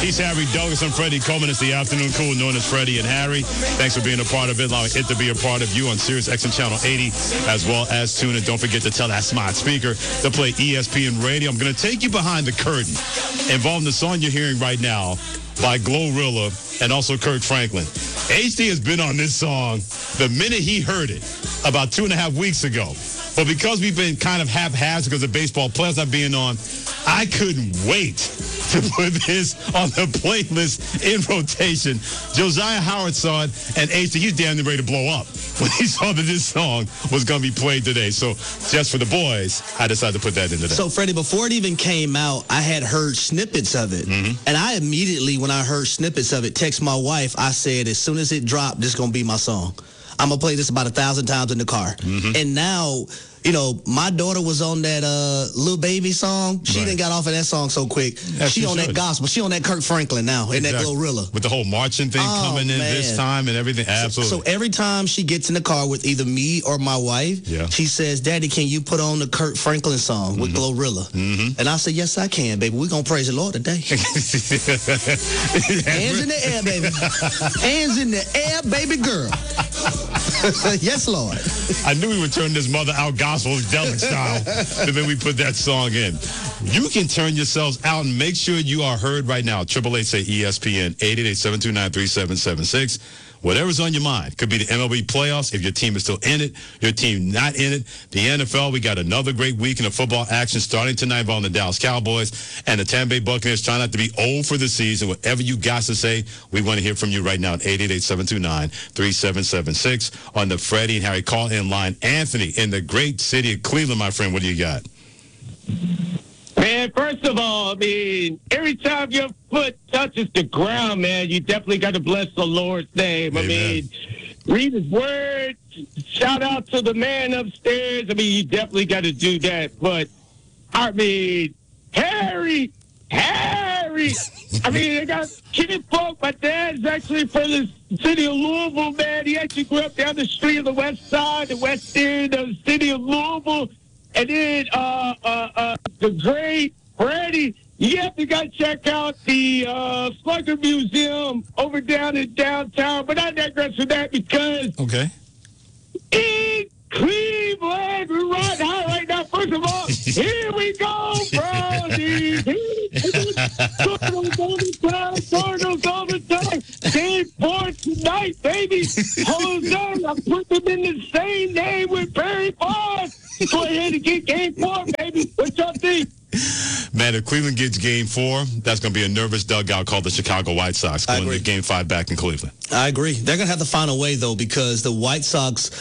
He's Harry Douglas. I'm Freddie Coleman. It's the Afternoon Cool, known as Freddie and Harry. Thanks for being a part of it, allowing it to be a part of you on Sirius XM Channel 80, as well as tune in. Don't forget to tell that smart speaker to play ESPN Radio. I'm going to take you behind the curtain involving the song you're hearing right now by Glorilla and also Kirk Franklin. HD has been on this song the minute he heard it about 2.5 weeks ago. But because we've been kind of haphazard because of baseball players not being on, I couldn't wait to put this on the playlist in rotation. Josiah Howard saw it, and HD, he's damn near ready to blow up when he saw that this song was going to be played today. So just for the boys, I decided to put that in today. So, Freddie, before it even came out, I had heard snippets of it. Mm-hmm. And I immediately, when I heard snippets of it, text my wife. I said, as soon as it dropped, this is going to be my song. I'm going to play this about 1,000 times in the car. Mm-hmm. And now, you know, my daughter was on that Lil Baby song. She didn't got off of that song so quick. She on that gospel. She on that Kirk Franklin now, in that Glorilla. With the whole marching thing coming in this time and everything. Absolutely. So every time she gets in the car with either me or my wife, she says, Daddy, can you put on the Kirk Franklin song with Glorilla? Mm-hmm. And I said, yes, I can, baby. We're going to praise the Lord today. Hands in the air, baby. Hands in the air, baby girl. Yes, Lord. I knew we would turn this mother out gospel delic style, and then we put that song in. You can turn yourselves out and make sure you are heard right now. 888 say ESPN 888-729-3776. Whatever's on your mind. Could be the MLB playoffs if your team is still in it, your team not in it. The NFL, we got another great weekend of football action starting tonight involving the Dallas Cowboys and the Tampa Bay Buccaneers trying not to be old for the season. Whatever you got to say, we want to hear from you right now at 888-729-3776 on the Freddie and Harry call-in line. Anthony in the great city of Cleveland, my friend, what do you got? Man, first of all, I mean, every time your foot touches the ground, man, you definitely got to bless the Lord's name. Amen. I mean, read his word, shout out to the man upstairs. I mean, you definitely got to do that. But, I mean, Harry, I mean, I got Kid Folk. My dad's actually from the city of Louisville, man. He actually grew up down the street of the west side, the west end of the city of Louisville. And then the great Freddie, you have to go check out the Slugger Museum over down in downtown. But I digress from that because in Cleveland, we're riding high right now. First of all, here we go, Brownies. Cardinals all the time. Game 4 tonight, baby. Jose, I put them in the same name with Barry Bonds. Go ahead and get game 4, baby. What y'all think? Man, if Cleveland gets game 4, that's going to be a nervous dugout called the Chicago White Sox going to game 5 back in Cleveland. I agree. They're going to have to find a way, though, because the White Sox,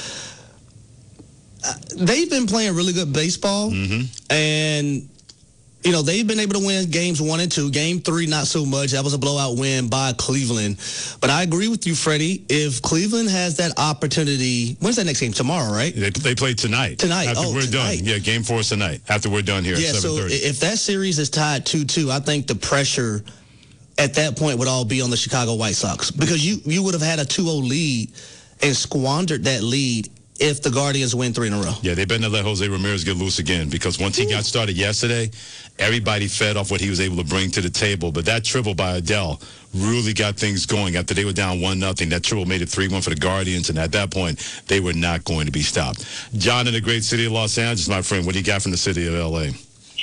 they've been playing really good baseball, and you know, they've been able to win games 1 and 2. Game 3, not so much. That was a blowout win by Cleveland. But I agree with you, Freddie. If Cleveland has that opportunity, when's that next game? Tomorrow, right? They play tonight. After we're done. Yeah, game 4 is tonight. After we're done here at 7:30. So if that series is tied 2-2, I think the pressure at that point would all be on the Chicago White Sox. Because you would have had a 2-0 lead and squandered that lead if the Guardians win 3 in a row. Yeah, they better not let Jose Ramirez get loose again, because once he got started yesterday, everybody fed off what he was able to bring to the table. But that triple by Adele really got things going after they were down 1-0. That triple made it 3-1 for the Guardians, and at that point, they were not going to be stopped. John in the great city of Los Angeles, my friend, what do you got from the city of L.A.?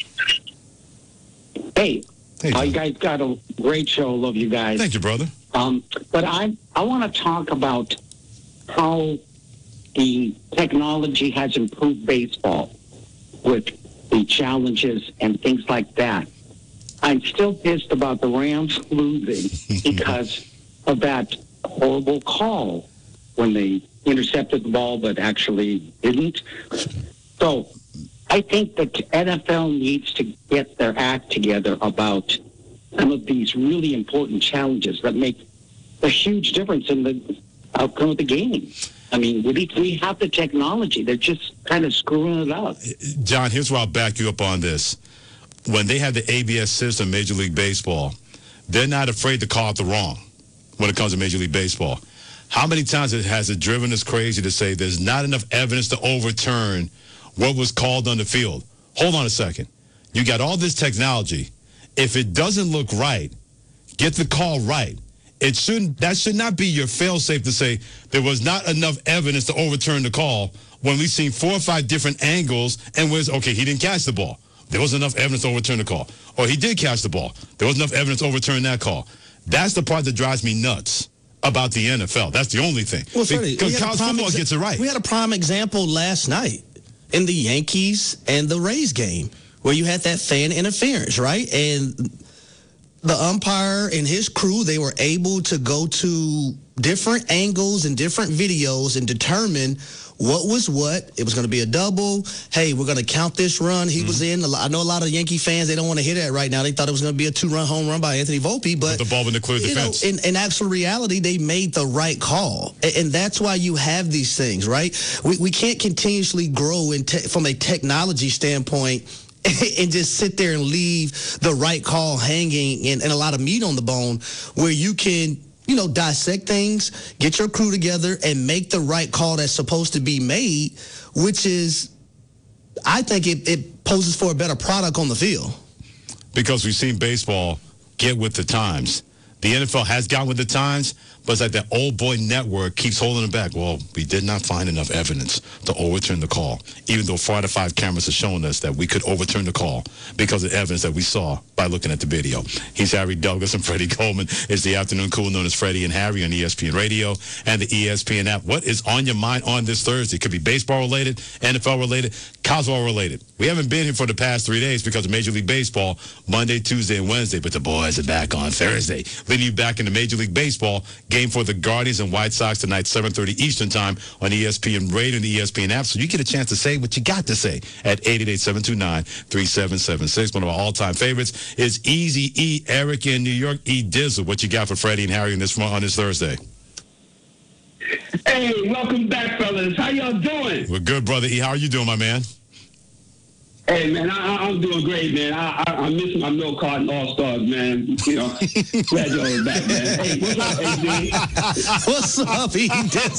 Hey, you guys got a great show. Love you guys. Thank you, brother. But I want to talk about how the technology has improved baseball with the challenges and things like that. I'm still pissed about the Rams losing because of that horrible call when they intercepted the ball but actually didn't. So I think that NFL needs to get their act together about some of these really important challenges that make a huge difference in the outcome of the game. I mean, we have the technology. They're just kind of screwing it up. John, here's where I'll back you up on this. When they have the ABS system, Major League Baseball, they're not afraid to call it the wrong when it comes to Major League Baseball. How many times has it driven us crazy to say there's not enough evidence to overturn what was called on the field? Hold on a second. You got all this technology. If it doesn't look right, Get the call right. That should not be your fail-safe to say there was not enough evidence to overturn the call when we've seen 4 or 5 different angles and he didn't catch the ball. There wasn't enough evidence to overturn the call. Or he did catch the ball. There wasn't enough evidence to overturn that call. That's the part that drives me nuts about the NFL. That's the only thing. Well, because college football gets it right. We had a prime example last night in the Yankees and the Rays game where you had that fan interference, right? And the umpire and his crew, they were able to go to different angles and different videos and determine what was what. It was going to be a double. Hey, we're going to count this run. He was in. I know a lot of Yankee fans, they don't want to hear that right now. They thought it was going to be a 2-run home run by Anthony Volpe. But the ball in the clear defense. In actual reality, they made the right call. And that's why you have these things, right? We can't continuously grow from a technology standpoint and just sit there and leave the right call hanging and a lot of meat on the bone where you can, dissect things, get your crew together, and make the right call that's supposed to be made, which is, I think it poses for a better product on the field. Because we've seen baseball get with the times. The NFL has gotten with the times, but it's like that old boy network keeps holding it back. Well, we did not find enough evidence to overturn the call, even though 4 out of 5 cameras are showing us that we could overturn the call because of evidence that we saw by looking at the video. He's Harry Douglas, and Freddie Coleman is the afternoon cool known as Freddie and Harry on ESPN Radio and the ESPN app. What is on your mind on this Thursday? It could be baseball related, NFL related, college ball related. We haven't been here for the past 3 days because of Major League Baseball, Monday, Tuesday, and Wednesday, but the boys are back on Thursday. Leading you back into Major League Baseball, game for the Guardians and White Sox tonight, 7:30 Eastern Time on ESPN Radio and the ESPN app. So you get a chance to say what you got to say at 888-729-3776. One of our all-time favorites is Easy E. Eric in New York. E. Dizzle, what you got for Freddie and Harry on this Thursday? Hey, welcome back, fellas. How y'all doing? We're good, brother E. How are you doing, my man? Hey, man, I'm doing great, man. I miss my milk carton all-stars, man. Glad y'all are back, man. Hey, what's up, AJ? What's up, E.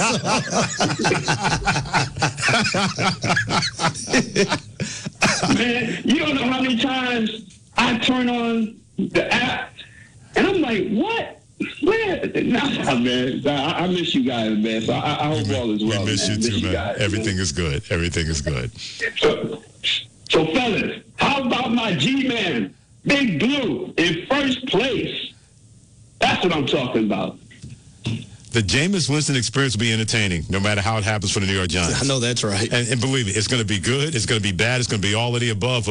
Man, you don't know how many times I turn on the app, and I'm like, what? Where? Nah, man. I miss you guys, man. So I hope all is well. We miss you too, man. Guys, Everything is good. Everything is good. So, fellas, how about my G-Man, Big Blue, in first place? That's what I'm talking about. The Jameis Winston experience will be entertaining, no matter how it happens for the New York Giants. I know that's right. And believe me, it's going to be good. It's going to be bad. It's going to be all of the above.